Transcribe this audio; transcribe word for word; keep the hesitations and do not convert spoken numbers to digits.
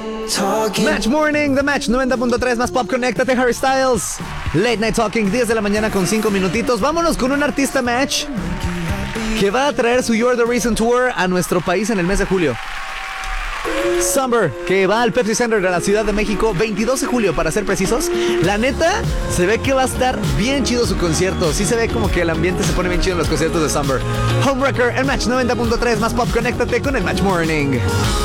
Match Morning, The Match noventa punto tres, más pop, conéctate, Harry Styles. Late Night Talking, diez de la mañana con cinco minutitos. Vámonos con un artista Match que va a traer su You're the Reason Tour a nuestro país en el mes de julio. Summer, que va al Pepsi Center de la Ciudad de México, veintidós de julio para ser precisos. La neta, se ve que va a estar bien chido su concierto. Sí se ve como que el ambiente se pone bien chido en los conciertos de Summer. Homewrecker en Match noventa punto tres, más pop, conéctate con el Match Morning.